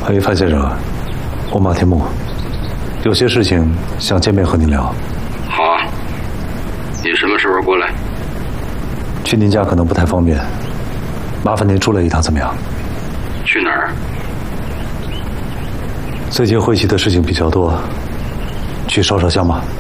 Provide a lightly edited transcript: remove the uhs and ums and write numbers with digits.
喂，范先生，我马天木，有些事情想见面和您聊。 好啊，你什么时候过来？ 去您家可能不太方便，麻烦您出来一趟怎么样？ 去哪儿？ 最近会期的事情比较多，去烧烧香吧。